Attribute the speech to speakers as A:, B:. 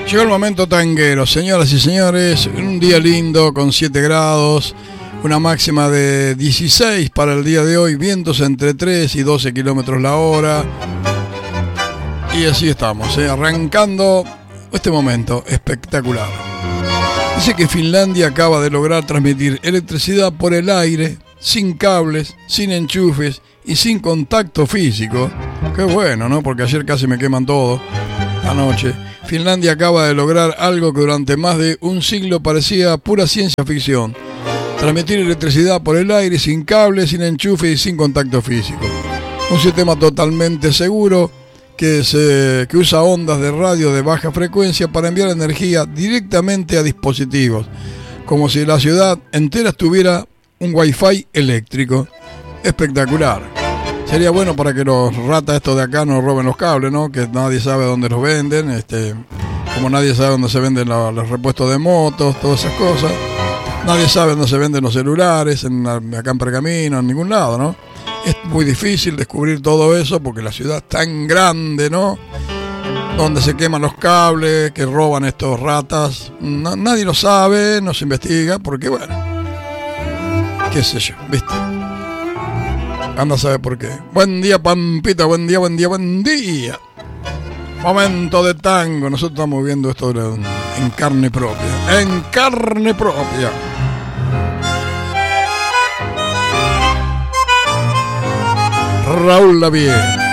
A: Llegó el momento tanguero, señoras y señores, un día lindo con 7 grados, una máxima de 16 para el día de hoy, vientos entre 3 y 12 kilómetros la hora. Y así estamos, arrancando este momento espectacular. Dice que Finlandia acaba de lograr transmitir electricidad por el aire, sin cables, sin enchufes y sin contacto físico. Qué bueno, ¿no? Porque ayer casi me queman todo, anoche. Finlandia acaba de lograr algo que durante más de un siglo parecía pura ciencia ficción. Transmitir electricidad por el aire, sin cables, sin enchufe y sin contacto físico. Un sistema totalmente seguro que usa ondas de radio de baja frecuencia para enviar energía directamente a dispositivos, como si la ciudad entera tuviera un wifi eléctrico. Espectacular. Sería bueno para que los ratas estos de acá no roben los cables, ¿no? Que nadie sabe dónde los venden, como nadie sabe dónde se venden los repuestos de motos, todas esas cosas. Nadie sabe dónde se venden los celulares, acá en Pergamino, en ningún lado, ¿no? Es muy difícil descubrir todo eso porque la ciudad es tan grande, ¿no? Donde se queman los cables, que roban estos ratas. Nadie lo sabe, no se investiga, porque bueno, qué sé yo, ¿viste? Anda a saber por qué. Buen día, Pampita, buen día, buen día, buen día. Momento de tango. Nosotros estamos viendo esto en carne propia. En carne propia. Raúl Lavie.